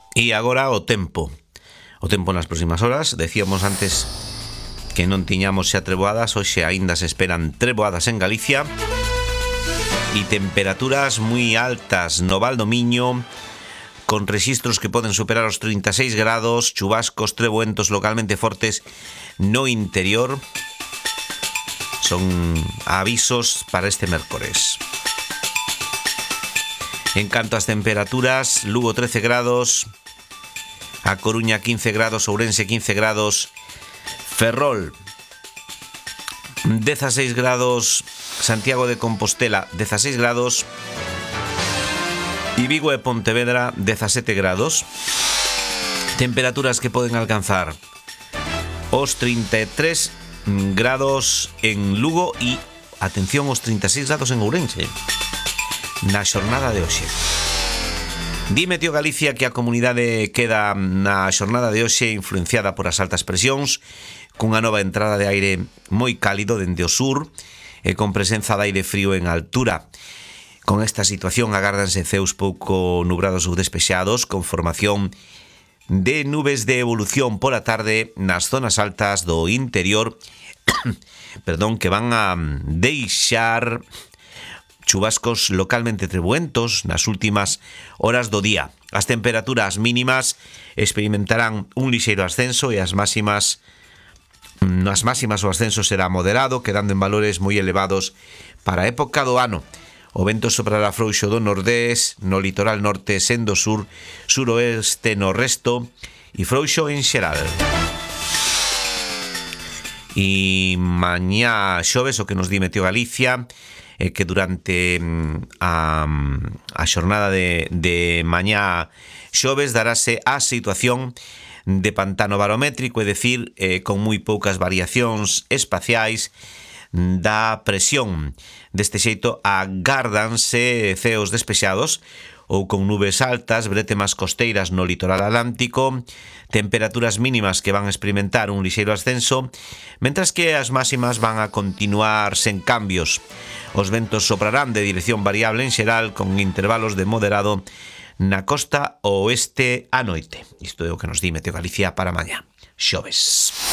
E agora o tempo. O tempo nas próximas horas. Decíamos antes que non tiñamos xa treboadas. Hoxe aínda se esperan treboadas en Galicia. E temperaturas moi altas no Val do Miño, con rexistros que poden superar os 36 grados, chubascos, treboentos localmente fortes no interior. Son avisos para este mércores. En canto ás temperaturas, Lugo 13 grados, A Coruña 15 grados, Ourense 15 grados, Ferrol 16 grados, Santiago de Compostela 16 grados e Vigo e Pontevedra 17 grados. Temperaturas que poden alcanzar os 33 grados en Lugo e, atención, os 36 grados en Ourense na xornada de hoxe. Dime, tío Galicia, que a comunidade queda na xornada de hoxe influenciada por as altas presións, cunha nova entrada de aire moi cálido dende o sur e con presenza de aire frío en altura. Con esta situación agárdanse ceus pouco nubrados ou despexados, con formación de nubes de evolución pola tarde nas zonas altas do interior, que van a deixar chubascos localmente treboentos nas últimas horas do día. As temperaturas mínimas experimentarán un lixeiro ascenso e as máximas o ascenso será moderado, quedando en valores moi elevados para a época do ano. O vento soprará frouxo do nordés, no litoral norte, sendo sur, suroeste no resto e frouxo en xeral. E mañá xoves, o que nos di Meteo Galicia, que durante a xornada de mañá xoves darase a situación de pantano barométrico, é dicir, con moi poucas variacións espaciais da presión. Deste xeito agárdanse ceos despexados ou con nubes altas, brétemas costeiras no litoral atlántico, temperaturas mínimas que van a experimentar un lixeiro ascenso, mentras que as máximas van a continuar sen cambios. Os ventos soprarán de dirección variable en xeral, con intervalos de moderado na costa oeste a noite. Isto é o que nos di Meteo Galicia para mañá, xoves.